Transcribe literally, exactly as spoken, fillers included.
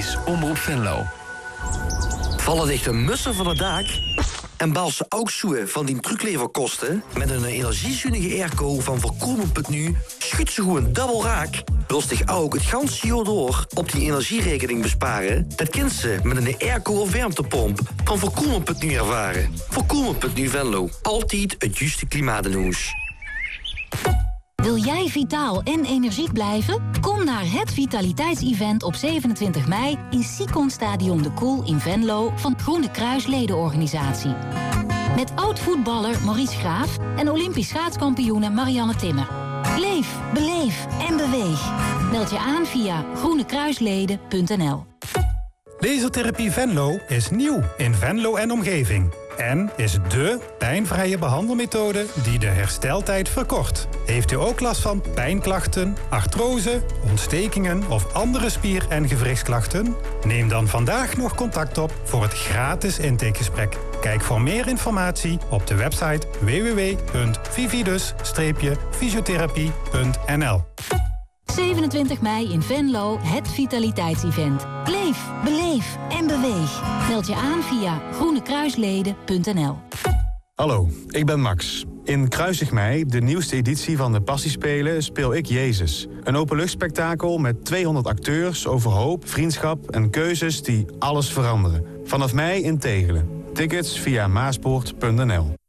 is Omroep Venlo. Vallen dichte mussen van het dak? En bal ze ook zoe van die trucleverkosten? Met een energiezuinige airco van voorkomen punt nu schudt ze gewoon dubbel raak. Wil zich ook het ganse jaar door op die energierekening besparen? Dat kunt ze met een airco of warmtepomp van voorkomen punt nu ervaren. voorkomen punt nu Venlo. Altijd het juiste klimaat in huis. Wil jij vitaal en energiek blijven? Kom naar het vitaliteitsevent op zevenentwintig mei in Sicon Stadion de Koel in Venlo van Groene Kruis ledenorganisatie. Met oud-voetballer Maurice Graaf en Olympisch schaatskampioene Marianne Timmer. Leef, beleef en beweeg. Meld je aan via groene kruisleden punt n l. Lasertherapie Venlo is nieuw in Venlo en omgeving. En is dé pijnvrije behandelmethode die de hersteltijd verkort. Heeft u ook last van pijnklachten, artrose, ontstekingen of andere spier- en gewrichtsklachten? Neem dan vandaag nog contact op voor het gratis intakegesprek. Kijk voor meer informatie op de website w w w punt vividus fysiotherapie punt n l. zevenentwintig mei in Venlo, het vitaliteitsevent. Leef, beleef en beweeg. Meld je aan via groene kruisleden punt n l. Hallo, ik ben Max. In Kruisig Mei, de nieuwste editie van de Passiespelen, speel ik Jezus. Een openluchtspektakel met tweehonderd acteurs over hoop, vriendschap en keuzes die alles veranderen. Vanaf mei in Tegelen. Tickets via maaspoort punt n l.